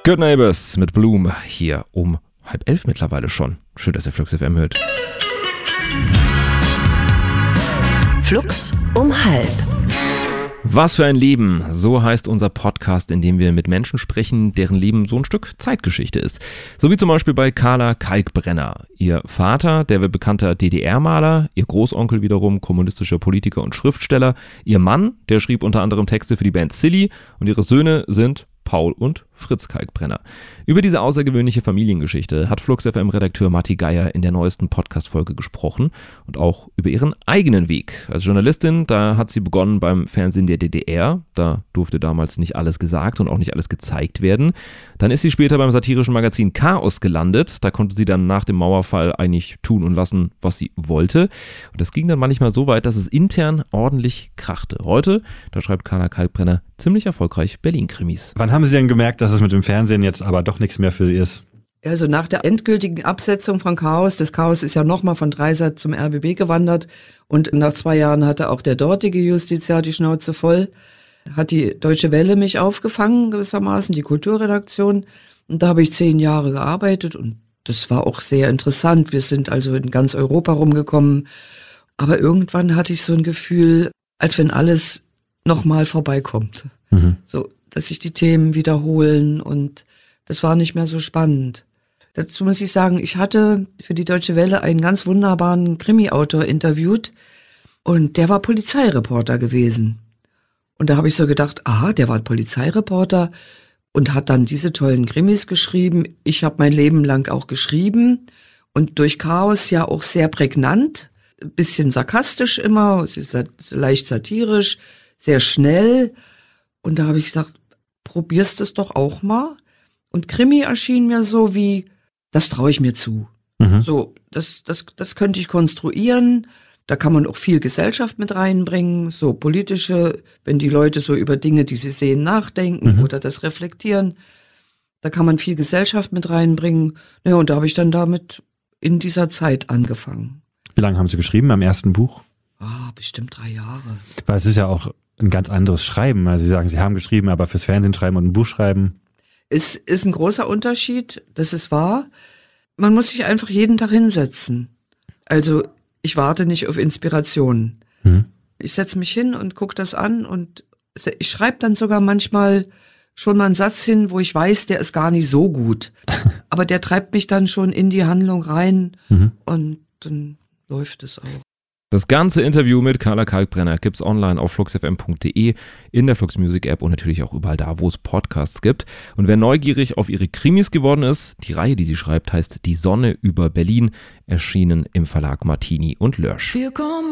Good Neighbors mit Bloom hier um 10:30 mittlerweile schon. Schön, dass ihr Flux FM hört. Flux um 10:30. Was für ein Leben, so heißt unser Podcast, in dem wir mit Menschen sprechen, deren Leben so ein Stück Zeitgeschichte ist. So wie zum Beispiel bei Carla Kalkbrenner. Ihr Vater, der war bekannter DDR-Maler, ihr Großonkel wiederum kommunistischer Politiker und Schriftsteller, ihr Mann, der schrieb unter anderem Texte für die Band Silly und ihre Söhne sind Paul und Fritz Kalkbrenner. Über diese außergewöhnliche Familiengeschichte hat Flux FM-Redakteur Matti Geier in der neuesten Podcast-Folge gesprochen und auch über ihren eigenen Weg. Als Journalistin, da hat sie begonnen beim Fernsehen der DDR. Da durfte damals nicht alles gesagt und auch nicht alles gezeigt werden. Dann ist sie später beim satirischen Magazin Chaos gelandet. Da konnte sie dann nach dem Mauerfall eigentlich tun und lassen, was sie wollte. Und das ging dann manchmal so weit, dass es intern ordentlich krachte. Heute, da schreibt Carla Kalkbrenner ziemlich erfolgreich Berlin-Krimis. Wann haben Sie denn gemerkt, dass es mit dem Fernsehen jetzt aber doch nichts mehr für Sie ist? Also nach der endgültigen Absetzung von Chaos, das Chaos ist ja nochmal von Dreisat zum RBB gewandert und nach 2 Jahren hatte auch der dortige Justiziar die Schnauze voll, hat die Deutsche Welle mich aufgefangen gewissermaßen, die Kulturredaktion, und da habe ich 10 Jahre gearbeitet und das war auch sehr interessant. Wir sind also in ganz Europa rumgekommen, aber irgendwann hatte ich so ein Gefühl, als wenn alles nochmal vorbeikommt. So, dass sich die Themen wiederholen und das war nicht mehr so spannend. Dazu muss ich sagen, ich hatte für die Deutsche Welle einen ganz wunderbaren Krimi-Autor interviewt und der war Polizeireporter gewesen. Und da habe ich so gedacht, aha, der war Polizeireporter und hat dann diese tollen Krimis geschrieben. Ich habe mein Leben lang auch geschrieben und durch Chaos ja auch sehr prägnant, ein bisschen sarkastisch immer, es ist leicht satirisch, sehr schnell. Und da habe ich gesagt, probierst es doch auch mal. Und Krimi erschien mir so wie, das traue ich mir zu. So, das könnte ich konstruieren. Da kann man auch viel Gesellschaft mit reinbringen, so politische, wenn die Leute so über Dinge, die sie sehen, nachdenken oder das reflektieren. Da kann man viel Gesellschaft mit reinbringen. Ja, und da habe ich dann damit in dieser Zeit angefangen. Wie lange haben Sie geschrieben am ersten Buch? Bestimmt 3 Jahre. Weil es ist ja auch ein ganz anderes Schreiben. Also Sie sagen, Sie haben geschrieben, aber fürs Fernsehen schreiben und ein Buch schreiben. Es ist ein großer Unterschied, das ist wahr. Man muss sich einfach jeden Tag hinsetzen. Also ich warte nicht auf Inspiration. Ich setze mich hin und gucke das an und ich schreibe dann sogar manchmal schon mal einen Satz hin, wo ich weiß, der ist gar nicht so gut. Aber der treibt mich dann schon in die Handlung rein und dann läuft es auch. Das ganze Interview mit Carla Kalkbrenner gibt's online auf fluxfm.de, in der Flux Music App und natürlich auch überall da, wo es Podcasts gibt. Und wer neugierig auf ihre Krimis geworden ist, die Reihe, die sie schreibt, heißt Die Sonne über Berlin, erschienen im Verlag Martini und Lörsch.